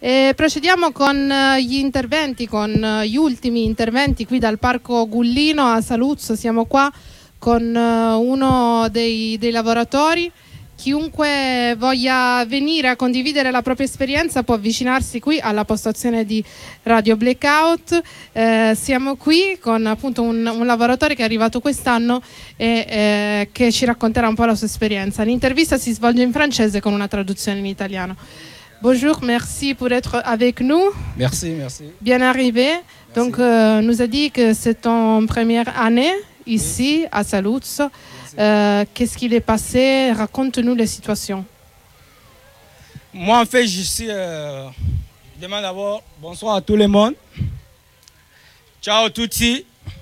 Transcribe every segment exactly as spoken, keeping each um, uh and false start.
E procediamo con gli interventi, con gli ultimi interventi qui dal Parco Gullino a Saluzzo. Siamo qua con uno dei, dei lavoratori. Chiunque voglia venire a condividere la propria esperienza può avvicinarsi qui alla postazione di Radio Blackout. Eh, siamo qui con appunto un, un lavoratore che è arrivato quest'anno e eh, che ci racconterà un po' la sua esperienza. L'intervista si svolge in francese con una traduzione in italiano. Bonjour, merci pour être avec nous. Merci, merci. Bien arrivé. Merci. Donc, euh, nous a dit que c'est ton première année ici oui. à Saluzzo. Euh, qu'est-ce qu'il est passé? Raconte-nous les situations. Moi, en fait, je suis. Euh, je demande d'abord bonsoir à tout le monde. Ciao tutti.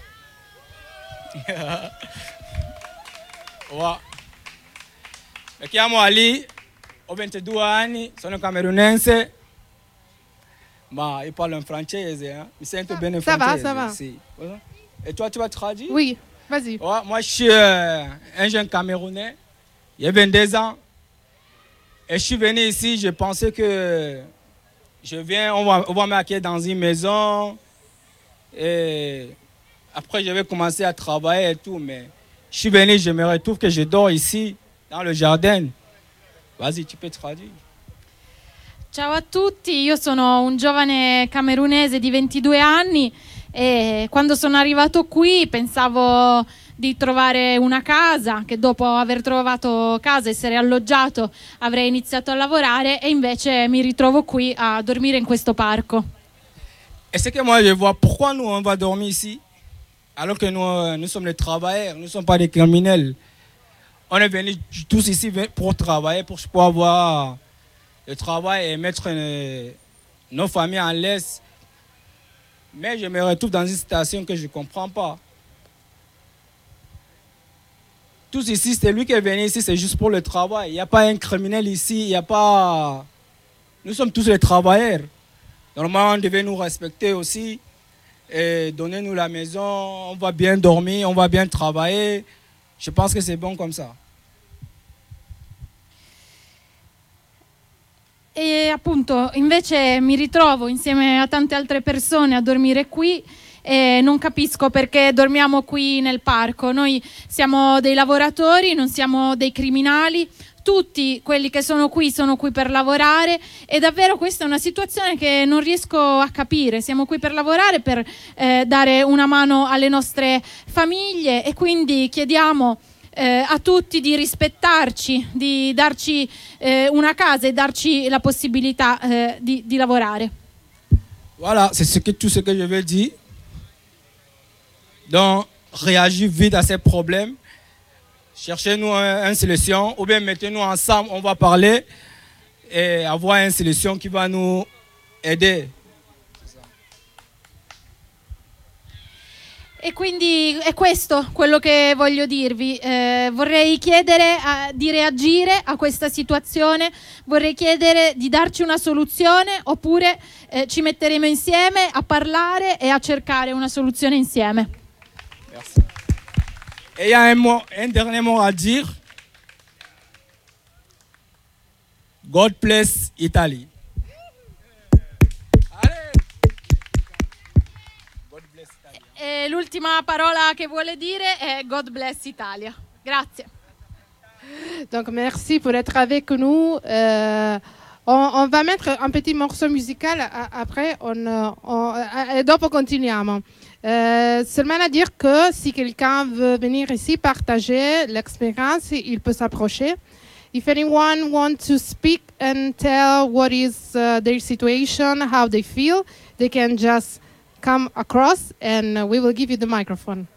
Wow. Mi chiamo Ali, ho ventidue anni, sono camerunense, ma io parlo in francese, hein? Mi sento ah, bene in ça francese. Ça va, ça va. Si. Et toi, tu vas traduire? Oui. Vas-y. Ouais, moi, je suis euh, un jeune Camerounais. Il y a vingt-deux ans. Et je suis venu ici, je pensais que je viens, on va, on va m'accueillir dans une maison. Et après, je vais commencer à travailler et tout. Mais je suis venu, je me retrouve que je dors ici, dans le jardin. Vas-y, tu peux traduire. Ciao a tutti, io sono un giovane camerunese di ventidue anni. E quando sono arrivato qui pensavo di trovare una casa, che dopo aver trovato casa, essere alloggiato, avrei iniziato a lavorare, e invece mi ritrovo qui a dormire in questo parco. Et c'est que moi je vois pourquoi nous on va dormir ici alors que nous, nous sommes des travailleurs, nous ne sommes pas des criminels. On est venus tous ici pour travailler, pour pouvoir avoir le travail et mettre une, nos familles en l'aise. Mais je me retrouve dans une situation que je ne comprends pas. Tous ici, c'est lui qui est venu ici, c'est juste pour le travail. Il n'y a pas un criminel ici, il n'y a pas... Nous sommes tous les travailleurs. Normalement, on devait nous respecter aussi et donner nous la maison. On va bien dormir, on va bien travailler. Je pense que c'est bon comme ça. E appunto invece mi ritrovo insieme a tante altre persone a dormire qui e non capisco perché dormiamo qui nel parco. Noi siamo dei lavoratori, non siamo dei criminali. Tutti quelli che sono qui sono qui per lavorare e davvero questa è una situazione che non riesco a capire. Siamo qui per lavorare, per eh, dare una mano alle nostre famiglie e quindi chiediamo Eh, a tutti di rispettarci, di darci eh, una casa e darci la possibilità eh, di, di lavorare. Voilà, c'est ce que, tout ce que je veux dire. Donc, réagir vite à ces problèmes. Cherchez-nous une un solution ou bien mettez-nous ensemble, on va parler et avoir une solution qui va nous aider. E quindi è questo quello che voglio dirvi. Eh, vorrei chiedere a, di reagire a questa situazione, vorrei chiedere di darci una soluzione oppure eh, ci metteremo insieme a parlare e a cercare una soluzione insieme. Merci. Et il y a un, mot, un dernier mot à dire. God bless Italy. E l'ultima parola che vuole dire è God bless Italia. Grazie. Donc merci pour être avec nous. Euh, on, on va mettre un petit morceau musical après, on, on, et dopo continuiamo. Euh, seulement à dire que si quelqu'un veut venir ici partager l'expérience, il peut s'approcher. If anyone wants to speak and tell what is uh, their situation, how they feel, they can just come across and we will give you the microphone.